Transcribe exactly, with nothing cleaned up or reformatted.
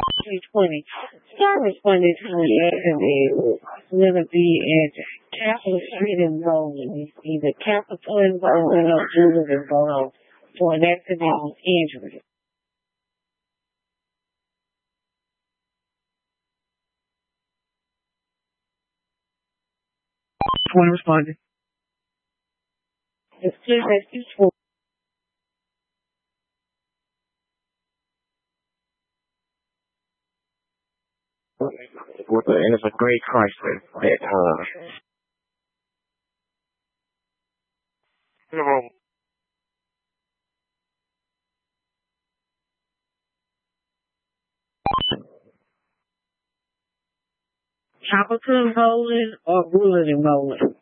twenty. Start responding to the estimated whether it be at capital street enrollment, either capital enrollment or juvenile enrollment for an accidental injury. twenty responding. The student is twenty. And it's a great crisis at home. Uh, Capital enrollment or rural enrollment?